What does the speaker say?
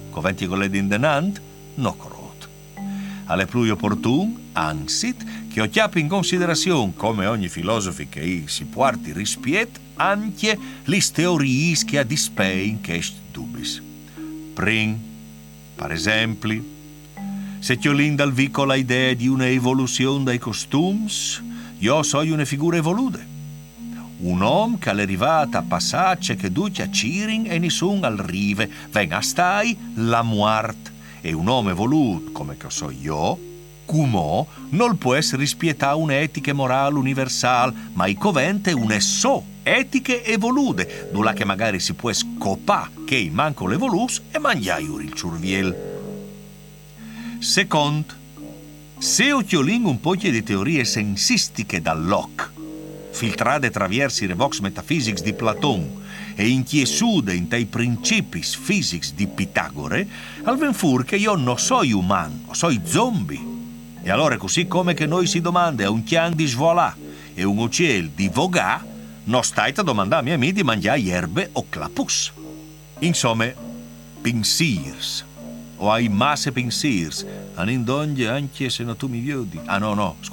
coventi con in denant, no corot. Alle più opportun, ansit, che ho chiapi in considerazione, come ogni filosofi che si porti rispiet, anche le teorie che ha dispein che dubis. Prin, per esempio, se Chiolin dal vico la idea di una evoluzione dai costums, io so una figura evoluta. Un uomo che è arrivato a passacce che duce a Cirin e nessun al rive, ven a stai la muart. E un uomo evoluto, come che so io, cumò, non può essere rispietà un'etica morale universale, ma i covente une so etiche evolute, nulla che magari si può scopà che manco l'evolus e mangiai il ciurviel. Secondo, se occhiolin un po' di teorie sensistiche dal Locke, filtrate attraverso i revox metaphysics di Platon e inchiesude in tai principis physics di Pitagore, al ven fur che io non sono umano, sono zombie. E allora così come che noi si domanda a un chian di svolà e un uccello di vogà, non stai a domandarmi a me di mangiare erbe o clapus. Insomma, pensiers. O hai masse pensiers, an in donde anche se non tu mi vedi. Ah no,